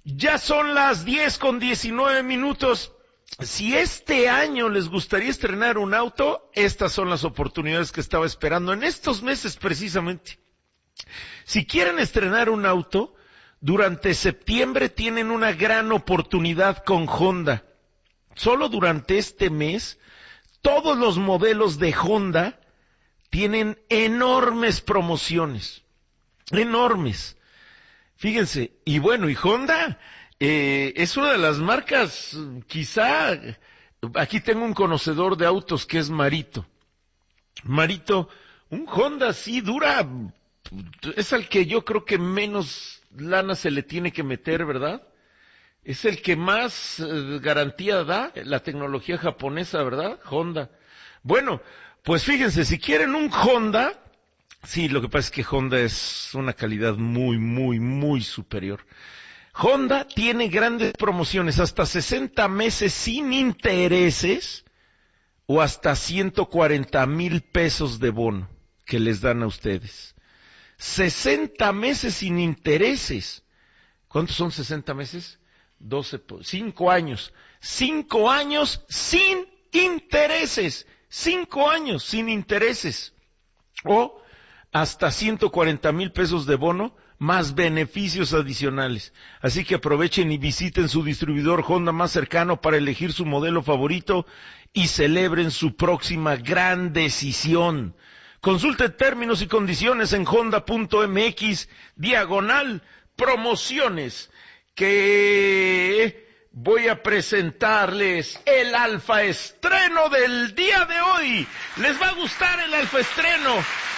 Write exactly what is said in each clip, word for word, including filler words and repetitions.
Ya son las diez con diecinueve minutos. Si este año les gustaría estrenar un auto, estas son las oportunidades que estaba esperando en estos meses precisamente. Si quieren estrenar un auto, durante septiembre tienen una gran oportunidad con Honda. Solo durante este mes, todos los modelos de Honda tienen enormes promociones. Enormes. Fíjense, y bueno, y Honda eh, es una de las marcas, quizá, aquí tengo un conocedor de autos que es Marito. Marito, un Honda sí dura, es al que yo creo que menos lana se le tiene que meter, ¿verdad? Es el que más eh, garantía da, la tecnología japonesa, ¿verdad? Honda. Bueno, pues fíjense, si quieren un Honda, sí, lo que pasa es que Honda es una calidad muy, muy, muy superior. Honda tiene grandes promociones, hasta sesenta meses sin intereses o hasta ciento cuarenta mil pesos de bono que les dan a ustedes. sesenta meses sin intereses. ¿Cuántos son sesenta meses? doce, cinco años. cinco años sin intereses. cinco años sin intereses. O hasta ciento cuarenta mil pesos de bono, más beneficios adicionales. Así que aprovechen y visiten su distribuidor Honda más cercano para elegir su modelo favorito y celebren su próxima gran decisión. Consulte términos y condiciones en honda punto m x, diagonal, promociones, que voy a presentarles el alfa estreno del día de hoy. ¿Les va a gustar el alfa estreno?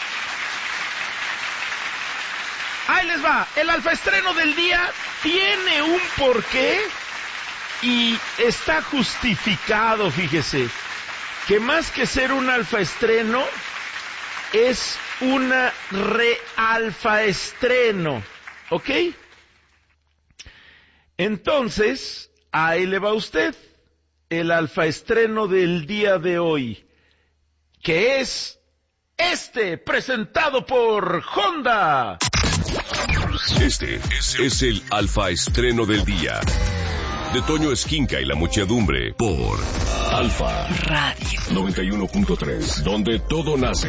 Ahí les va, el alfa estreno del día tiene un porqué y está justificado, fíjese, que más que ser un alfa estreno, es una re-alfa estreno, ¿ok? Entonces, ahí le va a usted el alfa estreno del día de hoy, que es este, presentado por Honda. Este es el alfa estreno del día de Toño Esquinca y la muchedumbre por Alfa Radio noventa y uno punto tres, donde todo nace.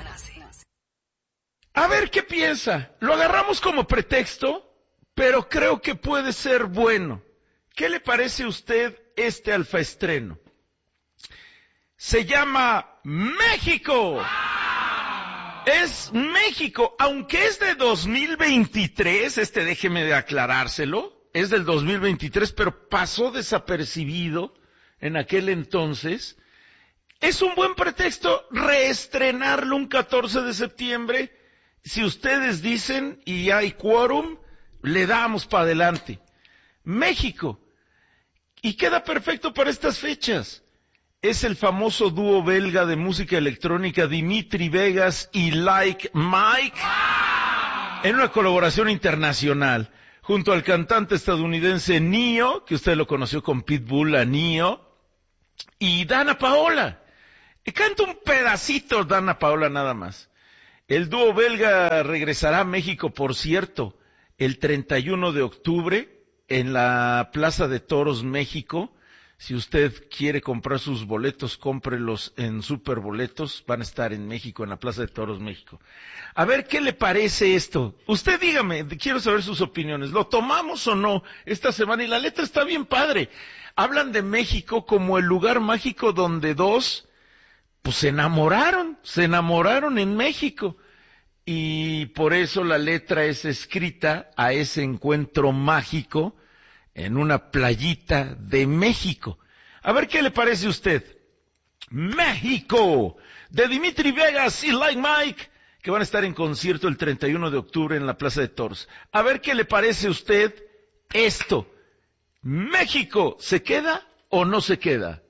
A ver qué piensa. Lo agarramos como pretexto, pero creo que puede ser bueno. ¿Qué le parece a usted este alfa estreno? Se llama México. Es México, aunque es de dos mil veintitrés, este déjeme de aclarárselo, es del dos mil veintitrés, pero pasó desapercibido en aquel entonces. Es un buen pretexto reestrenarlo un catorce de septiembre. Si ustedes dicen y hay quórum, le damos para adelante. México. Y queda perfecto para estas fechas. Es el famoso dúo belga de música electrónica Dimitri Vegas y Like Mike en una colaboración internacional junto al cantante estadounidense Nio, que usted lo conoció con Pitbull, a Nio, y Dana Paola. Y canta un pedacito Dana Paola nada más. El dúo belga regresará a México, por cierto, el treinta y uno de octubre en la Plaza de Toros México. Si usted quiere comprar sus boletos, cómprelos en Superboletos. Van a estar en México, en la Plaza de Toros México. A ver, ¿qué le parece esto? Usted dígame, quiero saber sus opiniones. ¿Lo tomamos o no esta semana? Y la letra está bien padre. Hablan de México como el lugar mágico donde dos, pues se enamoraron, se enamoraron en México. Y por eso la letra es escrita a ese encuentro mágico en una playita de México. A ver qué le parece a usted. México, de Dimitri Vegas y Like Mike, que van a estar en concierto el treinta y uno de octubre en la Plaza de Toros. A ver qué le parece a usted esto. México, ¿se queda o no se queda?